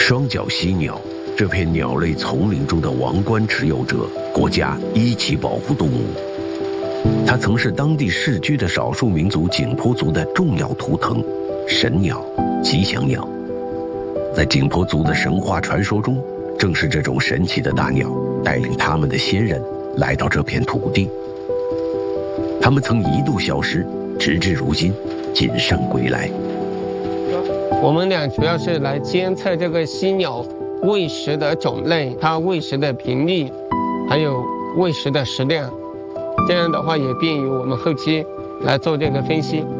双脚犀鸟，这片鸟类丛林中的王冠持有者，国家一级保护动物。它曾是当地世居的少数民族景颇族的重要图腾，神鸟、吉祥鸟。在景颇族的神话传说中，正是这种神奇的大鸟带领他们的先人来到这片土地。他们曾一度消失，直至如今谨慎归来。 我们俩主要是来监测这个犀鸟喂食的种类，它喂食的频率，还有喂食的食量，这样的话也便于我们后期来做这个分析。